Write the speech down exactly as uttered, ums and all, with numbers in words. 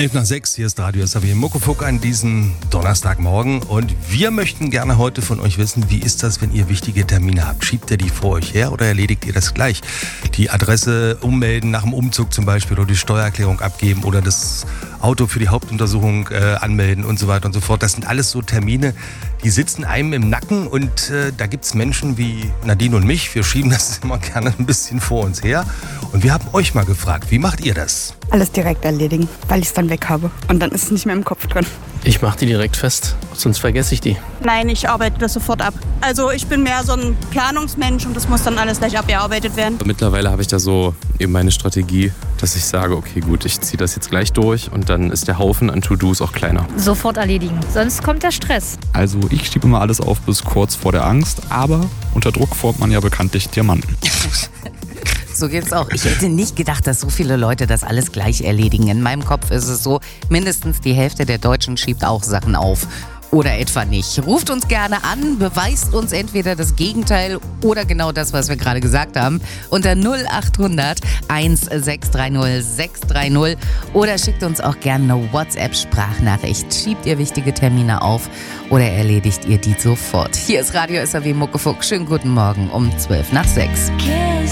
elf nach sechs, hier ist Radio S A W Muckefuck an diesem Donnerstagmorgen und wir möchten gerne heute von euch wissen, wie ist das, wenn ihr wichtige Termine habt? Schiebt ihr die vor euch her oder erledigt ihr das gleich? Die Adresse ummelden nach dem Umzug zum Beispiel oder die Steuererklärung abgeben oder das Auto für die Hauptuntersuchung äh, anmelden und so weiter und so fort. Das sind alles so Termine, die sitzen einem im Nacken und äh, da gibt es Menschen wie Nadine und mich, wir schieben das immer gerne ein bisschen vor uns her und wir haben euch mal gefragt, wie macht ihr das? Alles direkt erledigen, weil ich es dann weg habe und dann ist es nicht mehr im Kopf drin. Ich mache die direkt fest, sonst vergesse ich die. Nein, ich arbeite das sofort ab. Also ich bin mehr so ein Planungsmensch und das muss dann alles gleich abgearbeitet werden. Mittlerweile habe ich da so eben meine Strategie, dass ich sage, okay gut, ich ziehe das jetzt gleich durch und dann ist der Haufen an To-Dos auch kleiner. Sofort erledigen, sonst kommt der Stress. Also ich schiebe immer alles auf bis kurz vor der Angst, aber unter Druck formt man ja bekanntlich Diamanten. So geht's auch. Ich hätte nicht gedacht, dass so viele Leute das alles gleich erledigen. In meinem Kopf ist es so, mindestens die Hälfte der Deutschen schiebt auch Sachen auf. Oder etwa nicht. Ruft uns gerne an, beweist uns entweder das Gegenteil oder genau das, was wir gerade gesagt haben, unter null acht hundert sechs drei null sechs drei null oder schickt uns auch gerne eine WhatsApp-Sprachnachricht. Schiebt ihr wichtige Termine auf oder erledigt ihr die sofort? Hier ist Radio S A W Muckefuck. Schönen guten Morgen um zwölf nach sechs.